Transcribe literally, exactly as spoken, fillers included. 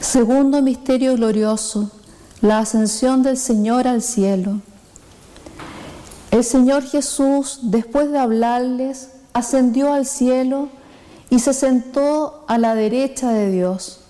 Segundo misterio glorioso, la ascensión del Señor al cielo. El Señor Jesús, después de hablarles, ascendió al cielo y se sentó a la derecha de Dios.